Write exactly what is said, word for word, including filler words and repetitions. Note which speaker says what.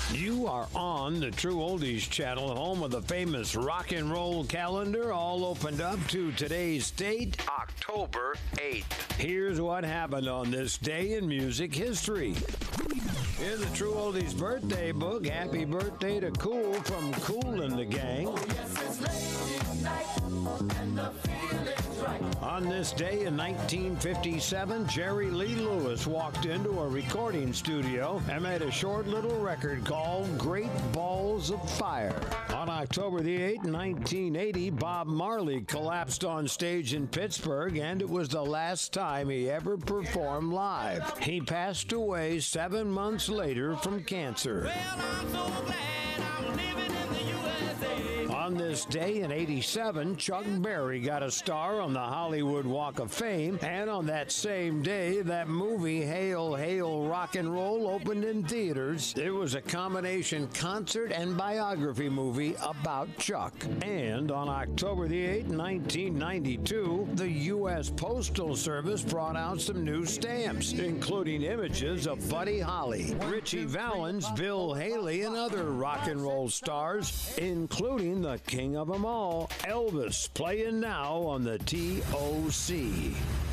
Speaker 1: You are on the True Oldies channel, home of the famous rock and roll calendar, all opened up to today's date, October eighth. Here's what happened on this day in music history. In the True Oldies birthday book, happy birthday to Cool from Kool and the Gang.
Speaker 2: Oh, yes, it's late night and the feeling's right.
Speaker 1: On this day in nineteen fifty-seven, Jerry Lee Lewis walked into a recording studio and made a short little record called Great Balls of Fire. On October the eighth, nineteen eighty, Bob Marley collapsed on stage in Pittsburgh, and it was the last time he ever performed live. He passed away seven months later from cancer.
Speaker 3: Well, I'm so glad I'm living in the U S A.
Speaker 1: On this day in eighty-seven, Chuck Berry got a star on the Hollywood Walk of Fame, and on that same day, that movie Hail, Hail, Rock and Roll opened in theaters. It was a combination concert and biography movie about Chuck. And on October the eighth, nineteen ninety-two, the U S Postal Service brought out some new stamps, including images of Buddy Holly, Ritchie Valens, Bill Haley, and other rock and roll stars, including the king of them all, Elvis, playing now on the T O C.